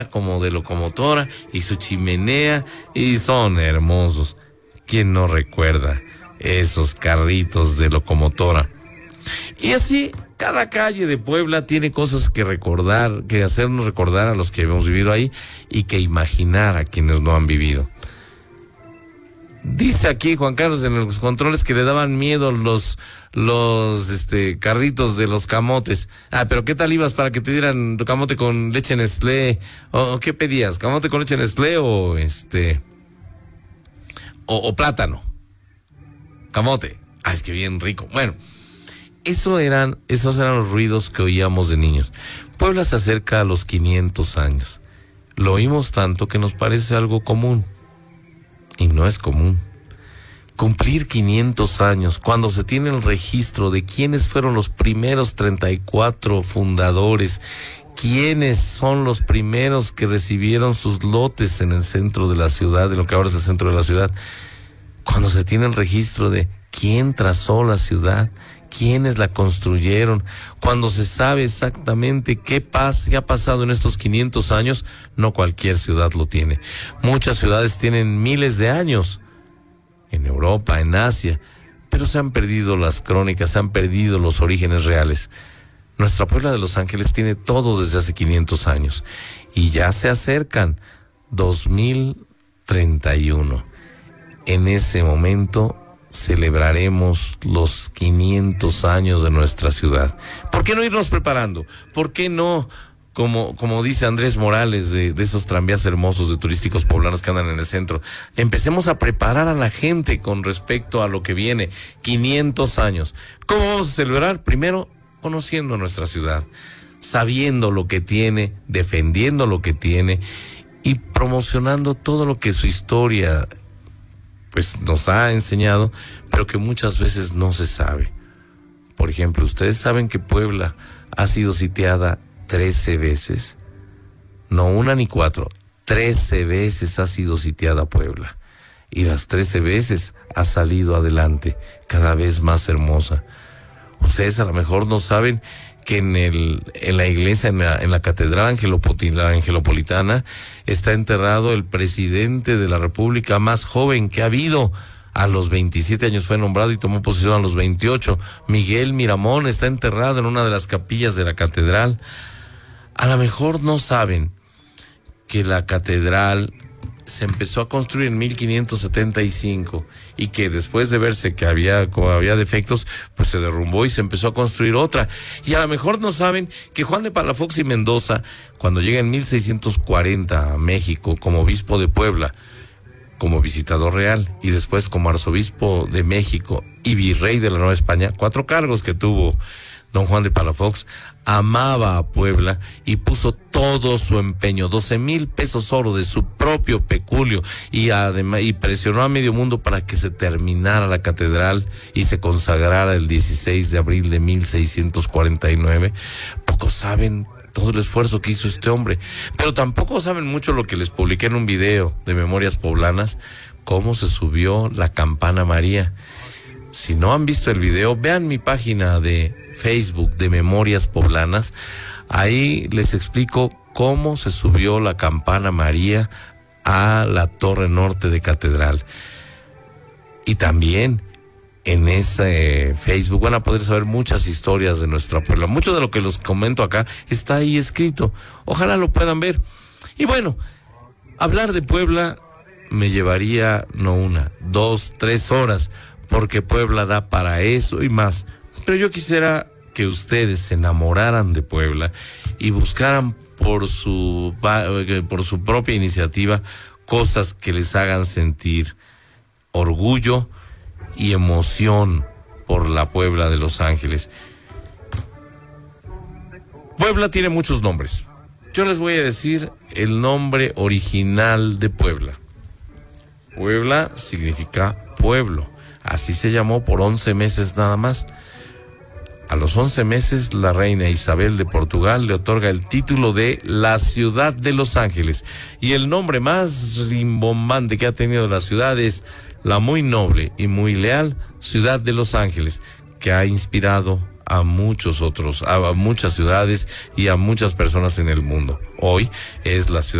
como de locomotora y su chimenea, y son hermosos. ¿Quién no recuerda esos carritos de locomotora? Y así, cada calle de Puebla tiene cosas que recordar, que hacernos recordar a los que hemos vivido ahí y que imaginar a quienes no han vivido. Dice aquí Juan Carlos en los controles que le daban miedo los carritos de los camotes. Pero ¿qué tal ibas para que te dieran tu camote con leche Nestlé? ¿O qué pedías? ¿Camote con leche Nestlé o plátano? Camote. Es que bien rico. Bueno, esos eran los ruidos que oíamos de niños. Puebla se acerca a los 500 años. Lo oímos tanto que nos parece algo común. Y no es común. Cumplir 500 años, cuando se tiene el registro de quiénes fueron los primeros 34 fundadores, quiénes son los primeros que recibieron sus lotes en el centro de la ciudad, en lo que ahora es el centro de la ciudad, cuando se tiene el registro de quién trazó la ciudad, quiénes la construyeron, cuando se sabe exactamente qué ha pasado en estos 500 años, no cualquier ciudad lo tiene. Muchas ciudades tienen miles de años, en Europa, en Asia, pero se han perdido las crónicas, se han perdido los orígenes reales. Nuestra Puebla de Los Ángeles tiene todo desde hace 500 años, y ya se acercan 2031. En ese momento celebraremos los 500 años de nuestra ciudad. ¿Por qué no irnos preparando? ¿Por qué no, como dice Andrés Morales, de esos tranvías hermosos de turísticos poblanos que andan en el centro, empecemos a preparar a la gente con respecto a lo que viene? 500 años. ¿Cómo vamos a celebrar? Primero, conociendo nuestra ciudad, sabiendo lo que tiene, defendiendo lo que tiene y promocionando todo lo que su historia pues nos ha enseñado, pero que muchas veces no se sabe. Por ejemplo, ustedes saben que Puebla ha sido sitiada 13 veces, no una ni cuatro, 13 veces ha sido sitiada Puebla, y las 13 veces ha salido adelante, cada vez más hermosa. Ustedes a lo mejor no saben que en la iglesia, en la catedral angelopolitana, está enterrado el presidente de la República más joven que ha habido. A los 27 años fue nombrado y tomó posesión a los 28. Miguel Miramón está enterrado en una de las capillas de la catedral. A lo mejor no saben que la catedral se empezó a construir en 1575 y que después de verse que había defectos, pues se derrumbó y se empezó a construir otra. Y a lo mejor no saben que Juan de Palafox y Mendoza, cuando llega en 1640 a México como obispo de Puebla, como visitador real y después como arzobispo de México y virrey de la Nueva España, 4 cargos que tuvo don Juan de Palafox, amaba a Puebla y puso todo su empeño, 12,000 pesos oro de su propio peculio, y presionó a medio mundo para que se terminara la catedral y se consagrara el 16 de abril de 1649. Pocos saben todo el esfuerzo que hizo este hombre, pero tampoco saben mucho lo que les publiqué en un video de Memorias Poblanas, cómo se subió la campana María. Si no han visto el video, vean mi página de Facebook de Memorias Poblanas. Ahí les explico cómo se subió la campana María a la torre norte de Catedral. Y también en ese Facebook van a poder saber muchas historias de nuestra Puebla. Mucho de lo que los comento acá está ahí escrito. Ojalá lo puedan ver. Y bueno, hablar de Puebla me llevaría no 1, 2, 3 horas, porque Puebla da para eso y más. Pero yo quisiera que ustedes se enamoraran de Puebla y buscaran por su propia iniciativa cosas que les hagan sentir orgullo y emoción por la Puebla de Los Ángeles. Puebla tiene muchos nombres. Yo les voy a decir el nombre original de Puebla. Puebla significa pueblo. Así se llamó por 11 meses nada más. A los 11 meses, la reina Isabel de Portugal le otorga el título de la ciudad de Los Ángeles. Y el nombre más rimbombante que ha tenido la ciudad es la muy noble y muy leal ciudad de Los Ángeles, que ha inspirado a muchos otros, a muchas ciudades y a muchas personas en el mundo. Hoy es la ciudad